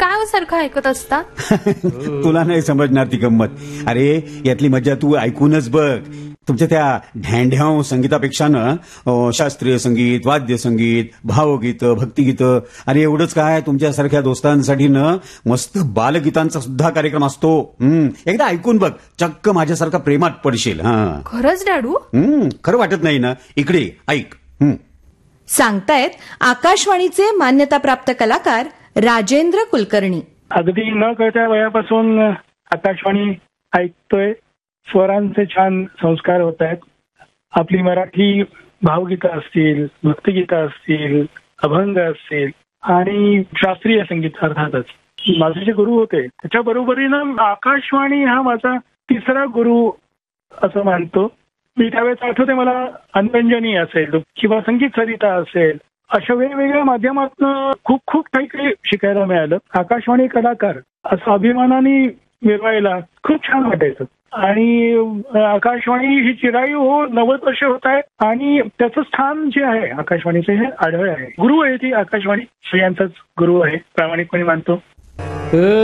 काय सारखं ऐकत असता? तुला नाही समजणार ती गंमत. अरे यातली मजा तू ऐकूनच बघ. तुमच्या त्या ढॅंढ्याव संगीतापेक्षा ना शास्त्रीय संगीत, वाद्य संगीत, भावगीतं, भक्तिगीतं, अरे एवढंच काय तुमच्यासारख्या दोस्तांसाठी ना मस्त बालगीतांचा सुद्धा कार्यक्रम असतो. एकदा ऐकून बघ, चक्क माझ्यासारखा प्रेमात पडशील. खरंच डॅडू? खरं वाटत नाही ना? इकडे ऐक. सांगतायत आकाशवाणीचे मान्यताप्राप्त कलाकार राजेंद्र कुलकर्णी. अगदी न कळत्या वयापासून आकाशवाणी ऐकतोय. स्वरांचे छान संस्कार होत आहेत. आपली मराठी भावगीतं असतील, भक्तिगीतं असतील, अभंग असतील आणि शास्त्रीय संगीत अर्थातच. माझे जे गुरु होते त्याच्या बरोबरीनं आकाशवाणी हा माझा तिसरा गुरु असं मानतो मी. त्यावेळेस आठवते मला अनरंजनी असेल किंवा संगीत सरिता असेल, अशा वेगवेगळ्या माध्यमातून खूप खूप काही शिकायला मिळालं. आकाशवाणी कलाकार असं अभिमानाने मिरवायला खूप छान वाटायचं. आणि आकाशवाणी ही चिरायू 90 वर्ष होत आहे आणि त्याचं स्थान जे आहे आकाशवाणीचे हे आढळ आहे. गुरु आहे ती आकाशवाणी, स्त्रियांचाच गुरु आहे प्रामाणिकपणे मानतो.